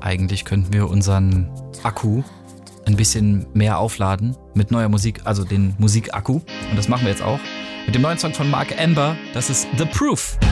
eigentlich könnten wir unseren Akku ein bisschen mehr aufladen mit neuer Musik, also den Musikakku. Und das machen wir jetzt auch mit dem neuen Song von Mark Amber. Das ist The Proof.